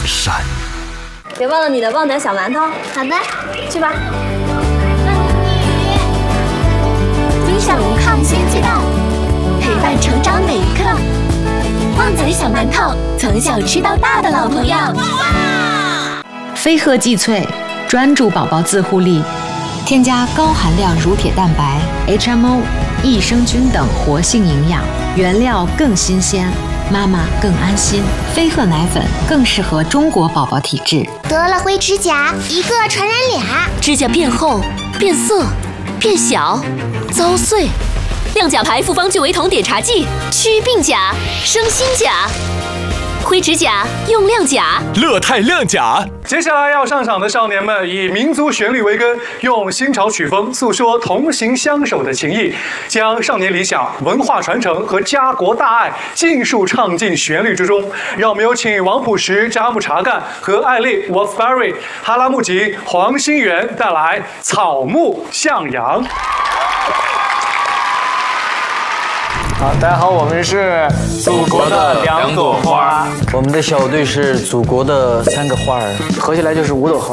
山。 别忘了你的旺仔小馒头。 好的， 去吧。 分享抗新鸡蛋，陪伴成长每一刻。旺仔小馒头，从小吃到大的老朋友。 飞鹤济萃，专注宝宝自护力，添加高含量乳铁蛋白、HMO、益生菌等活性营养，原料更新鲜，妈妈更安心。飞鹤奶粉更适合中国宝宝体质。 得了灰指甲，一个传染俩， 指甲变厚、变色、变小、遭碎。亮甲牌复方聚维酮碘茶剂，祛病甲，生新甲。灰指甲用亮甲， 乐泰亮甲。接下来要上场的少年们以民族旋律为根，用新潮曲风诉说同行相守的情谊，将少年理想、文化传承和家国大爱尽数唱进旋律之中。让我们有请王朴实、扎木查干和艾丽 Wolfberry、哈拉木吉、黄心源带来《草木向阳》。 好，大家好，我们是祖国的2朵花， 我们的小队是祖国的3个花儿， 合起来就是5朵花。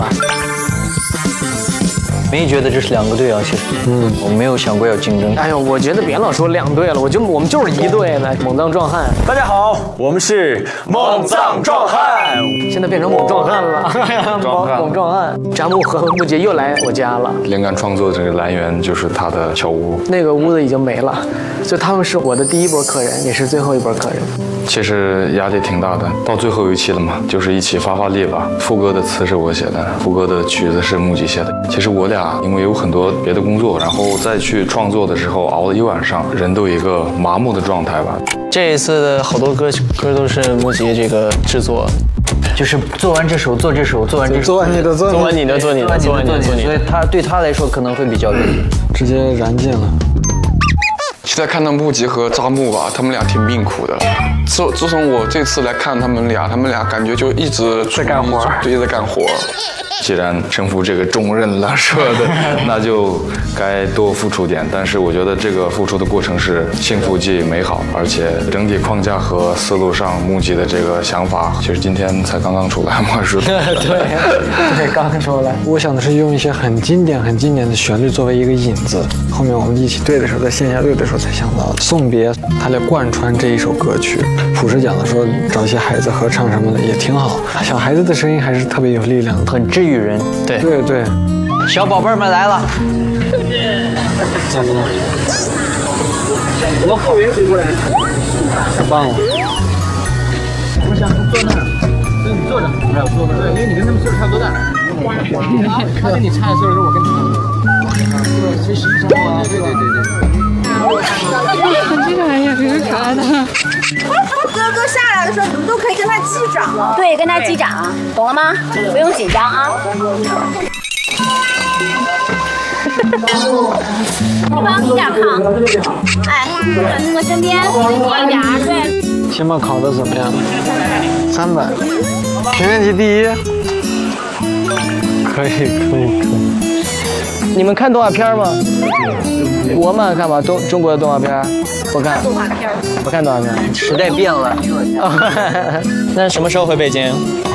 没觉得这是2个队啊，其实，我没有想过要竞争。 哎呦，我觉得别老说2队了，我们就是1队的猛藏壮汉。 大家好，我们是猛藏壮汉， 现在变成猛壮汉了，猛壮汉。扎木和木杰又来我家了。 灵感创作的这个来源就是他的小屋， 那个屋子已经没了，所以他们是我的第一波客人，也是最后一波客人。 其实压力挺大的，到最后一期了嘛，就是一起发力吧。副歌的词是我写的，副歌的曲子是木吉写的。其实我俩因为有很多别的工作，然后再去创作的时候熬了一晚上，人都有一个麻木的状态吧。 这一次的好多歌都是木吉这个制作，就是做完这首做这首，做完这首做完你的， 做完你的，做你的，做完你的，所以对他来说可能会比较累， 直接燃尽了。 现在看到木吉和扎木吧，他们俩挺命苦的。自从我这次来看他们俩感觉就一直在干活， 一直在干活。 既然身负这个重任了，说的那就该多付出点。但是我觉得这个付出的过程是幸福既美好，而且整体框架和思路上木吉的这个想法，其实今天才刚出来嘛，是吧？ 对，刚出来。我想的是用一些很经典的旋律作为一个引子，后面我们一起对的时候，在线下对的时候才想到送别，他来贯穿这一首歌曲。朴实讲的说，找一些孩子合唱什么的也挺好，小孩子的声音还是特别有力量的， 很治愈人。对，小宝贝儿们来了。 怎么了？我后援回过来，太棒了。我想坐那儿，你坐着，没有坐那儿，因为你跟他们岁数差不多大。他跟你差的岁数，我跟你差不多。谁11差啊？对。 这个玩意儿真是可爱的。 哥下来的时候，你们都可以跟他击掌。 对，跟他击掌，懂了吗？不用紧张啊。你往你点靠，哎，那个身边一点，对。 期末考的怎么样？300，全年级第1。可以。你们看动画片吗？我们看吧，中国的动画片，不看。动画片，不看动画片。 时代变了。那什么时候回北京？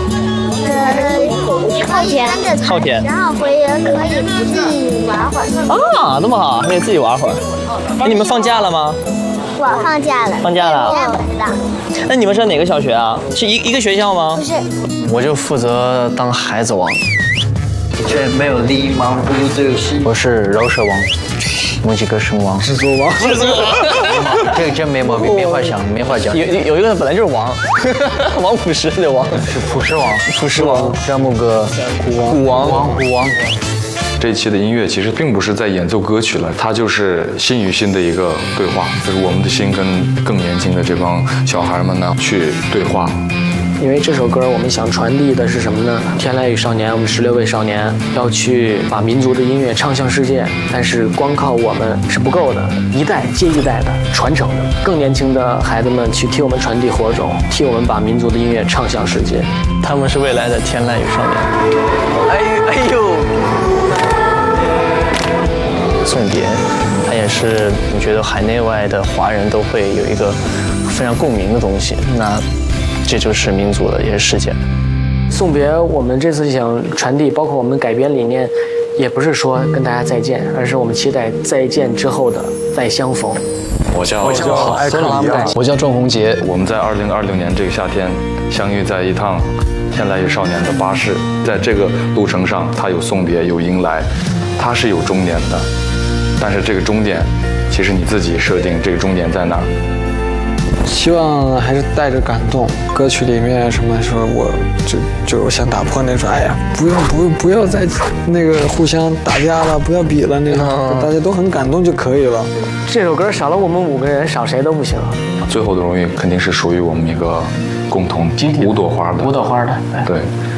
后天。 然后回可以自己玩会儿。 啊，这么好，可以自己玩会儿。那你们放假了吗？ 我放假了。 放假了。 我也不知道。 那你们是哪个小学啊？是一个学校吗？ 不是。 我就负责当孩子王。 这没有礼貌，不如这游戏。 我是饶舌王，木吉歌声王， 制作王。 这个真没毛病，没话讲。有一个本来就是王，王朴实的王，是朴实王，扎木哥，虎王。 这一期的音乐其实并不是在演奏歌曲了，它就是心与心的一个对话，就是我们的心跟更年轻的这帮小孩们呢去对话。 因为这首歌我们想传递的是什么呢？天籁与少年，我们16位少年要去把民族的音乐唱向世界，但是光靠我们是不够的，一代接一代的传承着，更年轻的孩子们去替我们传递火种，替我们把民族的音乐唱向世界。 他们是未来的天籁与少年。哎呦，送别，它也是你觉得海内外的华人都会有一个非常共鸣的东西。那这就是民族的，也是世界的。 送别我们这次想传递，包括我们改编理念，也不是说跟大家再见，而是我们期待再见之后的再相逢。 我叫艾克拉姆， 我叫郑宏杰。 我们在2020年这个夏天相遇在一趟天籁与少年的巴士，在这个路程上，它有送别，有迎来，它是有终点的，但是这个终点，其实你自己设定这个终点在哪儿。 希望还是带着感动。歌曲里面什么说，我就想打破那种，哎呀，不要再那个互相打架了，不要比了那种，大家都很感动就可以了。 这首歌少了我们5个人，少谁都不行。 最后的荣誉肯定是属于我们一个共同5朵花的。 5朵花的， 对。